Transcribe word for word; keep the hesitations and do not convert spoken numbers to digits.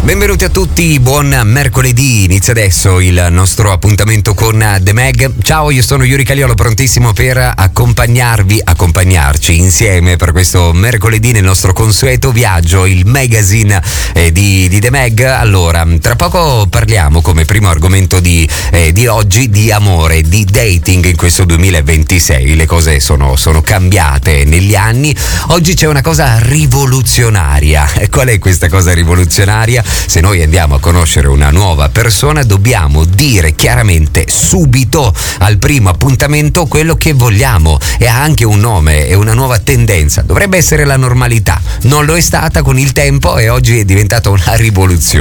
Benvenuti a tutti, buon mercoledì, inizia adesso il nostro appuntamento con The Mag. Ciao, io sono Yuri Caliolo, prontissimo per accompagnarvi, accompagnarci insieme per questo mercoledì nel nostro consueto viaggio, il magazine eh, di, di The Mag. Allora, tra poco parliamo come primo argomento di, eh, di oggi di amore, di dating in questo duemilaventisei. Le cose sono, sono cambiate negli anni, oggi c'è una cosa rivoluzionaria. E qual è questa cosa rivoluzionaria? Se noi andiamo a conoscere una nuova persona dobbiamo dire chiaramente subito al primo appuntamento quello che vogliamo, e ha anche un nome, è una nuova tendenza, dovrebbe essere la normalità, non lo è stata con il tempo e oggi è diventata una rivoluzione.